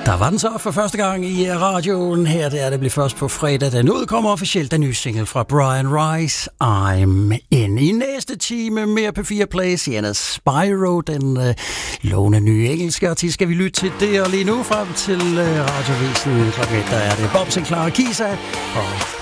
Der var den så for første gang i radioen. Her det blev først på fredag. Den udkommer officielt den nye single fra Brian Rice, I'm In. I næste time mere på 4 Play, Sienna Spyro, den lovende nye engelske artist. Skal vi lytte til det, og lige nu frem til radiovisen klokken 1, der er det Bob Sinclair og Kisa og